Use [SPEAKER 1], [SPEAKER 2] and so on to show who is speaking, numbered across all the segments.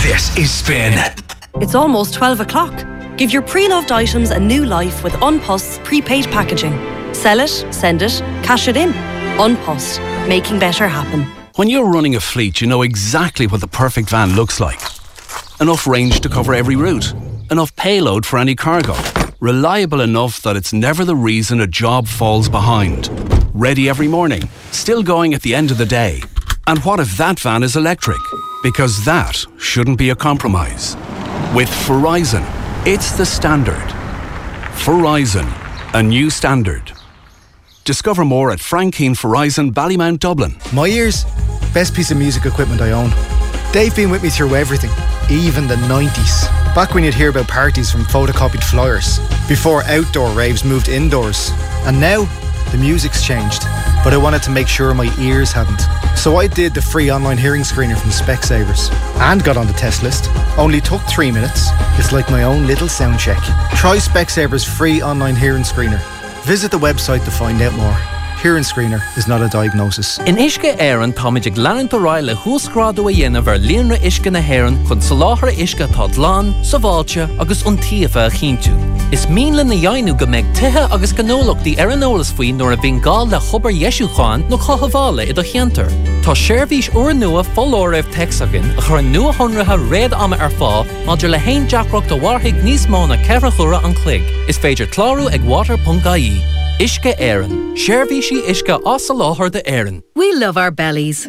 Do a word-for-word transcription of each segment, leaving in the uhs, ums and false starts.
[SPEAKER 1] This is Spin.
[SPEAKER 2] It's almost twelve o'clock. Give your pre-loved items a new life with Unpost's prepaid packaging. Sell it, send it, cash it in. Unpost, making better happen.
[SPEAKER 3] When you're running a fleet, you know exactly what the perfect van looks like. Enough range to cover every route. Enough payload for any cargo. Reliable enough that it's never the reason a job falls behind. Ready every morning. Still going at the end of the day. And what if that van is electric? Because that shouldn't be a compromise. With Verizon, it's the standard. Verizon, a new standard. Discover more at Frank Keane Verizon, Ballymount, Dublin.
[SPEAKER 4] My ears, best piece of music equipment I own. They've been with me through everything, even the nineties. Back when you'd hear about parties from photocopied flyers, before outdoor raves moved indoors. And now, the music's changed, but I wanted to make sure my ears hadn't. So I did the free online hearing screener from Specsavers and got on the test list. Only took three minutes. It's like my own little sound check. Try Specsavers free online hearing screener. Visit the website to find out more. Hearing screener is not a diagnosis.
[SPEAKER 5] In Ishke Éireann táidig leanúint ráile húsgrádú a dhéanamh ar líonra Ishke na hÉireann chun soláthar Ishke tá dlán, saváilte agus iontaofa a chinntiú. Is míle na dhéanú go mbeidh tithe agus gnólachtaí ar an eolas faoin nuair a bhíonn gá le chobar Yesúcháin nó chothabhála i do cheantar. Tá seirbhís uair nua fallóir raibh texagan a chur nua honratha réad ama ar fá maidir le haon deacracht a bharthaigh níos mó na ceithre chura an clig. Is féidir clárú ag water dot I E. Ishke Éireann. Shervishi Ishke Osaláthar de Éireann.
[SPEAKER 6] We love our bellies,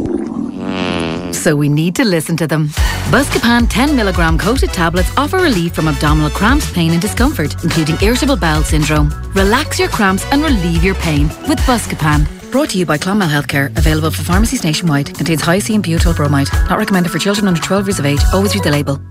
[SPEAKER 6] so we need to listen to them. Buscopan ten milligram coated tablets offer relief from abdominal cramps, pain and discomfort, including irritable bowel syndrome. Relax your cramps and relieve your pain with Buscopan. Brought to you by Clonmel Healthcare. Available for pharmacies nationwide. Contains hyoscine butyl bromide. Not recommended for children under twelve years of age. Always read the label.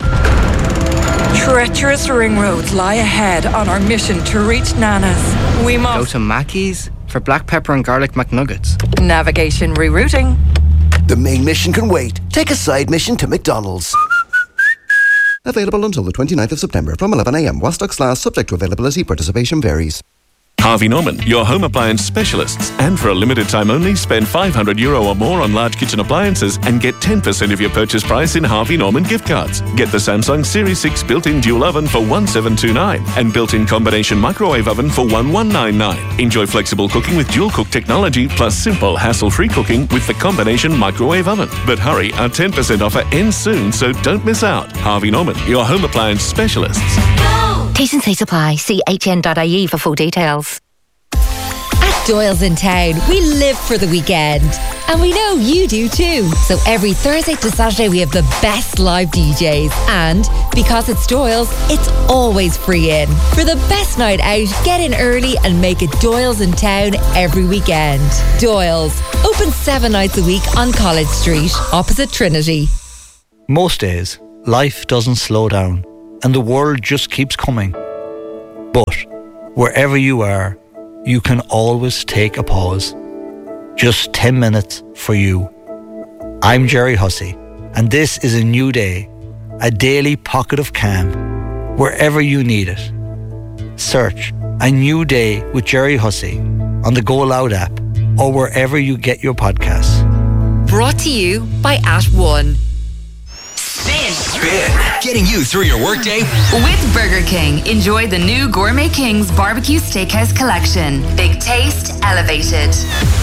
[SPEAKER 7] Treacherous ring roads lie ahead on our mission to reach Nana's. We must
[SPEAKER 8] go to Mackey's for black pepper and garlic McNuggets.
[SPEAKER 7] Navigation rerouting.
[SPEAKER 9] The main mission can wait. Take a side mission to McDonald's. Available until the twenty-ninth of September from eleven a m. Wastock Slash, subject to availability, participation varies.
[SPEAKER 10] Harvey Norman, your home appliance specialists. And for a limited time only, spend five hundred euro or more on large kitchen appliances and get ten percent of your purchase price in Harvey Norman gift cards. Get the Samsung Series six built-in dual oven for one seven two nine and built-in combination microwave oven for one one nine nine. Enjoy flexible cooking with dual cook technology plus simple hassle-free cooking with the combination microwave oven. But hurry, our ten percent offer ends soon, so don't miss out. Harvey Norman, your home appliance specialists.
[SPEAKER 11] T's and C's apply. See H N dot I E for full details. At Doyle's in town, we live for the weekend. And we know you do too. So every Thursday to Saturday we have the best live D Js. And because it's Doyle's, it's always free in. For the best night out, get in early and make it Doyle's in town every weekend. Doyle's, open seven nights a week on College Street, opposite Trinity.
[SPEAKER 12] Most days, life doesn't slow down. And the world just keeps coming. But wherever you are, you can always take a pause. Just ten minutes for you. I'm Jerry Hussey, and this is a new day, a daily pocket of calm, wherever you need it. Search A New Day with Jerry Hussey on the Go Loud app or wherever you get your podcasts.
[SPEAKER 6] Brought to you by At One.
[SPEAKER 1] Spin. Spin. Getting you through your workday.
[SPEAKER 6] With Burger King, enjoy the new Gourmet King's Barbecue Steakhouse Collection. Big taste, elevated.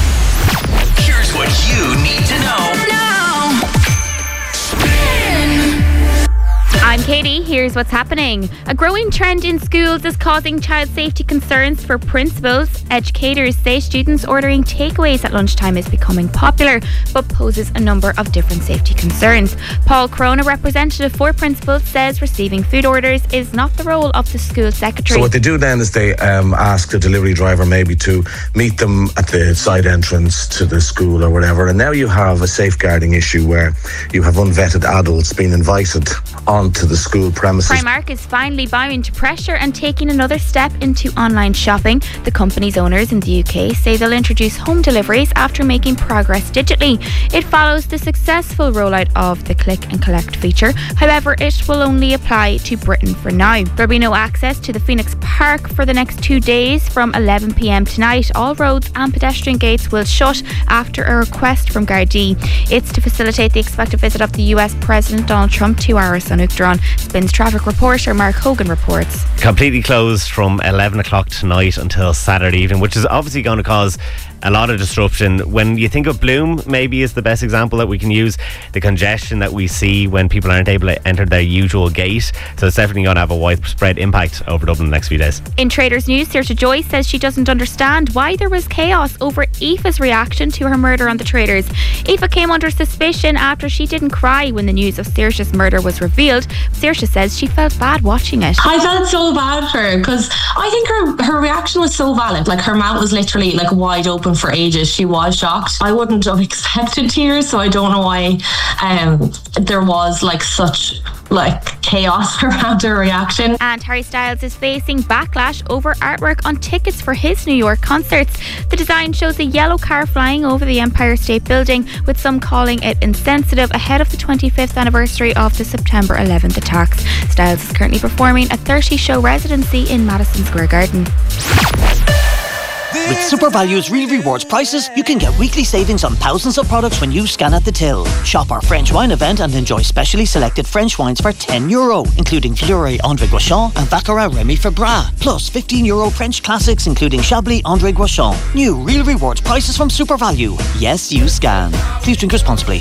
[SPEAKER 1] Here's what you need to know.
[SPEAKER 6] Now.
[SPEAKER 1] Spin.
[SPEAKER 13] I'm Katie. Here's what's happening. A growing trend in schools is causing child safety concerns for principals. Educators say students ordering takeaways at lunchtime is becoming popular, but poses a number of different safety concerns. Paul Crone, a representative for principals, says receiving food orders is not the role of the school secretary.
[SPEAKER 14] So what they do then is they um, ask the delivery driver maybe to meet them at the side entrance to the school or whatever. And now you have a safeguarding issue where you have unvetted adults being invited onto the school premises.
[SPEAKER 13] Primark is finally bowing to pressure and taking another step into online shopping. The company's owners in the U K say they'll introduce home deliveries after making progress digitally. It follows the successful rollout of the click and collect feature. However, it will only apply to Britain for now. There'll be no access to the Phoenix Park for the next two days from eleven p m tonight. All roads and pedestrian gates will shut after a request from Gardaí. It's to facilitate the expected visit of the U S President Donald Trump to Áras an Uachtaráin. Spin's traffic reporter Mark Hogan reports.
[SPEAKER 15] Completely closed from eleven o'clock tonight until Saturday evening, which is obviously going to cause a lot of disruption. When you think of Bloom, maybe is the best example that we can use, the congestion that we see when people aren't able to enter their usual gate. So it's definitely going to have a widespread impact over Dublin the next few days.
[SPEAKER 13] In Traders News, Saoirse Joyce says she doesn't understand why there was chaos over Aoife's reaction to her murder on the Traders. Aoife came under suspicion after she didn't cry when the news of Saoirse's murder was revealed. Saoirse says she felt bad watching it.
[SPEAKER 16] I felt so bad for her because I think her, her reaction was so valid. Like, her mouth was literally like wide open for ages. She was shocked. I wouldn't have expected tears, so I don't know why um, there was like such like chaos around her reaction.
[SPEAKER 13] And Harry Styles is facing backlash over artwork on tickets for his New York concerts. The design shows a yellow car flying over the Empire State Building, with some calling it insensitive ahead of the twenty-fifth anniversary of the September eleventh attacks. Styles is currently performing a thirty show residency in Madison Square Garden.
[SPEAKER 17] With SuperValue's Real Rewards prices, you can get weekly savings on thousands of products when you scan at the till. Shop our French wine event and enjoy specially selected French wines for ten euro, including Fleury André Gauchon and Baccarat Remy Febras. Plus fifteen euro French classics, including Chablis André Gauchon. New Real Rewards prices from SuperValue. Yes, you scan. Please drink responsibly.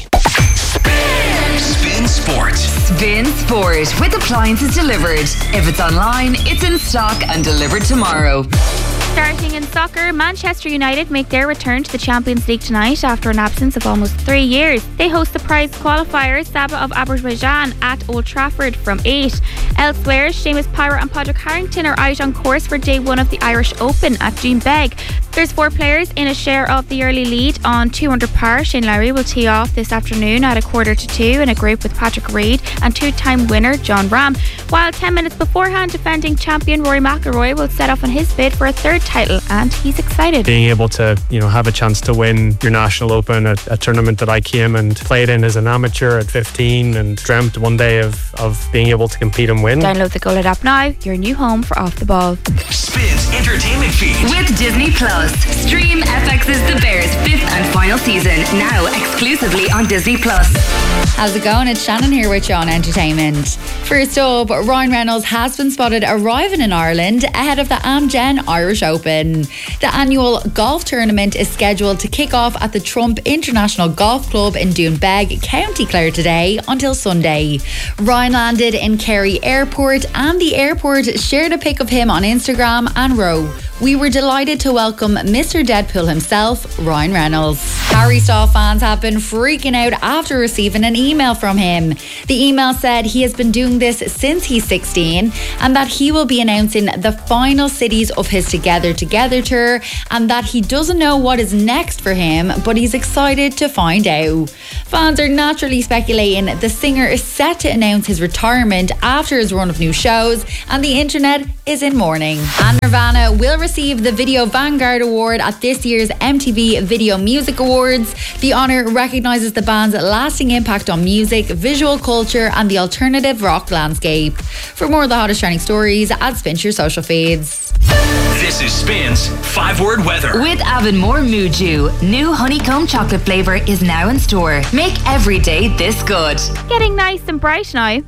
[SPEAKER 1] Spin Sport.
[SPEAKER 18] Spin Sport with appliances delivered. If it's online, it's in stock and delivered tomorrow.
[SPEAKER 13] Starting in soccer, Manchester United make their return to the Champions League tonight after an absence of almost three years. They host the prize qualifiers Sabah of Azerbaijan at Old Trafford from eight. Elsewhere, Seamus Power and Padraig Harrington are out on course for day one of the Irish Open at Doonbeg. There's four players in a share of the early lead on two under par. Shane Lowry will tee off this afternoon at a quarter to two in a group with Patrick Reed and two-time winner John Ram. While ten minutes beforehand, defending champion Rory McIlroy will set off on his bid for a third title, and he's excited.
[SPEAKER 19] Being able to, you know, have a chance to win your National Open, a, a tournament that I came and played in as an amateur at fifteen and dreamt one day of, of being able to compete and win.
[SPEAKER 13] Download the Gullet app now, your new home for Off the Ball.
[SPEAKER 1] Spins entertainment feed.
[SPEAKER 18] With Disney Plus. Stream F X's The Bears fifth and final season, now exclusively on Disney Plus.
[SPEAKER 20] How's it going? It's Shannon here with you on Entertainment. First up, Ryan Reynolds has been spotted arriving in Ireland ahead of the Amgen Irish Open. The annual golf tournament is scheduled to kick off at the Trump International Golf Club in Doonbeg, County Clare today until Sunday. Ryan landed in Kerry Airport and the airport shared a pic of him on Instagram and wrote, "We were delighted to welcome Mister Deadpool himself, Ryan Reynolds." Harry Styles fans have been freaking out after receiving an email from him. The email said he has been doing this since he's sixteen and that he will be announcing the final cities of his Together Together tour and that he doesn't know what is next for him, but he's excited to find out. Fans are naturally speculating the singer is set to announce his retirement after his run of new shows, and the internet is in mourning. And Nirvana will receive the Video Vanguard Award at this year's M T V Video Music Awards. The honour recognises the band's lasting impact on music, visual culture and the alternative rock landscape. For more of the hottest trending stories, add Spin to your social feeds.
[SPEAKER 1] This is Spin's five-word weather.
[SPEAKER 18] With Avonmore Muju, new honeycomb chocolate flavour is now in store. Make every day this good.
[SPEAKER 13] Getting nice and bright now.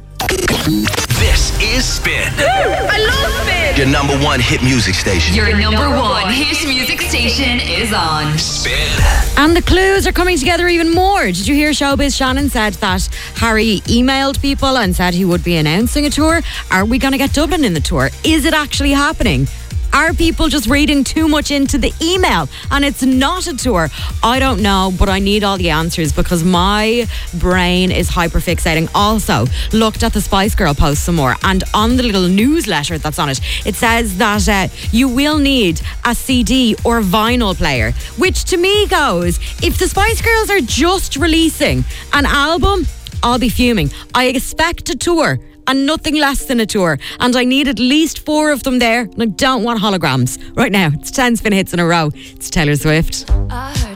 [SPEAKER 1] This is Spin.
[SPEAKER 18] I love Spin.
[SPEAKER 1] Your number one hit music station.
[SPEAKER 18] Your number one hit music station is on
[SPEAKER 1] Spin.
[SPEAKER 21] And the clues are coming together even more. Did you hear Showbiz Shannon said that Harry emailed people and said he would be announcing a tour? Are we going to get Dublin in the tour? Is it actually happening? Are people just reading too much into the email and it's not a tour? I don't know, but I need all the answers because my brain is hyperfixating. Also, looked at the Spice Girl post some more, and on the little newsletter that's on it, it says that uh, you will need a C D or vinyl player, which to me goes, if the Spice Girls are just releasing an album, I'll be fuming. I expect a tour. and nothing less than a tour. And I need at least four of them there. And I don't want holograms. Right now, it's ten spin hits in a row. It's Taylor Swift.
[SPEAKER 2] I heard